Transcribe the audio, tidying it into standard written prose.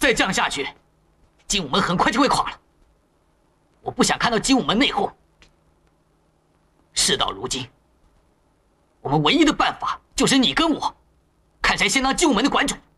再这样下去，精武门很快就会垮了。我不想看到精武门内讧。事到如今，我们唯一的办法就是你跟我，看谁先当精武门的馆主。